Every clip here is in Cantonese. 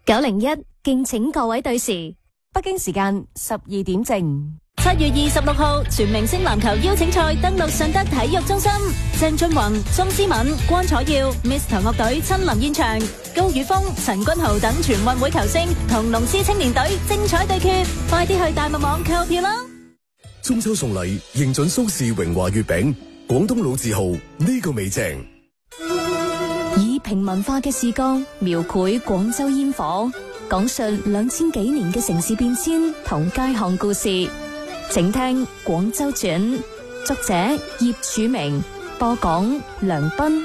901敬請各位對時。 北京時間12點正。 7月26號，全明星籃球邀請賽登陸順德體育中心，鄭俊弘、鍾思敏、關楚耀、Mr. 樂隊親臨現場，高宇峰、陳君豪等全運會球星同龍獅青年隊精彩對決，快啲去大麥網購票啦！ 中秋送禮，認準蘇氏榮華月餅，廣東老字號，呢個味正。 以平民化嘅視角描繪廣州煙火，講述2000幾年嘅城市變遷同街巷故事。請聽《廣州傳》，作者葉曙明，播講梁斌。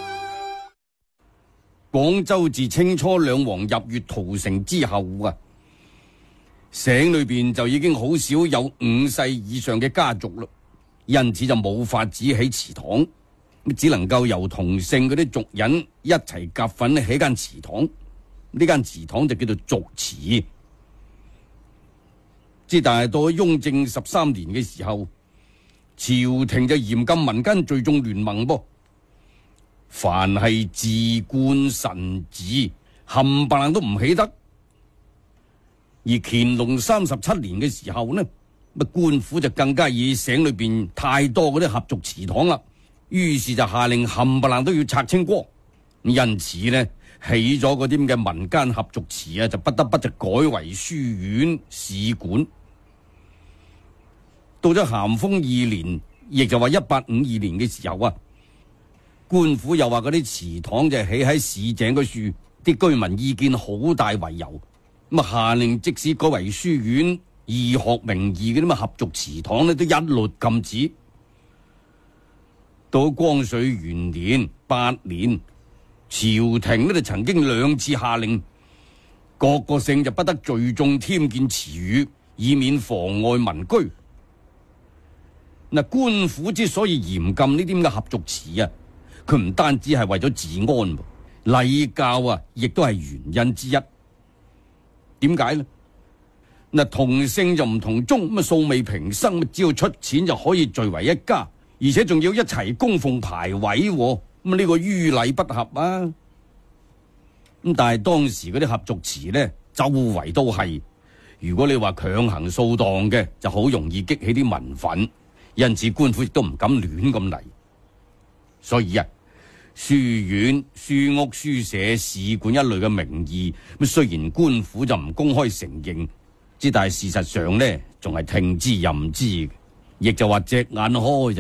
廣州自清初兩王入粵屠城之後啊，省裏邊就已經好少有5世以上嘅家族啦，因此就冇法子起祠堂，只能夠由同姓嗰啲族人一齊夾份起間祠堂。呢間祠堂就叫做族祠。之但係到雍正13年嘅時候，朝廷就嚴禁民間聚眾聯盟噃，凡係寺觀神祠冚唪唥都唔起得。而乾隆37年嘅時候呢，官府就更加以省裏邊太多嗰啲合族祠堂啦，於是就下令冚唪唥都要拆清光。因此呢，起咗嗰啲咁嘅民間合族祠啊，就不得不就改為書院使館。到咗咸豐2年，亦就話1852年嘅時候啊，官府又話嗰啲祠堂就起喺市井嗰處，啲居民意見好大為由，咁啊下令即使改為書院、義學名義嗰啲合族祠堂咧，都一律禁止。到光緒元年8年，朝廷咧就曾經2次下令，各個姓就不得聚眾添建祠宇，以免妨礙民居。嗱，官府之所以嚴禁呢啲咁嘅合族祠啊，佢唔單止係為咗治安，禮教啊，亦都係原因之一。點解呢？嗱，同姓就唔同宗，咁啊素未平生，只要出錢就可以聚為一家，而且仲要一齊供奉牌位，咁呢個於禮不合啊！咁但係當時嗰啲合族祠呢，周圍都係，如果你話強行掃蕩嘅，就好容易激起啲民憤。因此官府亦都唔敢亂咁嚟，所以啊，書院、書屋、書社、使館一類嘅名義，咁雖然官府就唔公開承認，之但係事實上呢，仲係聽之任之，亦就話隻眼開就